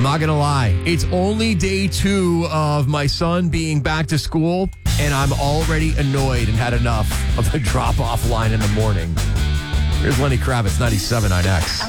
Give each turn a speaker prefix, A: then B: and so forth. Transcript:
A: not going to lie. It's only day 2 of my son being back to school, and I'm already annoyed and had enough of the drop-off line in the morning. Here's Lenny Kravitz, 97.9X.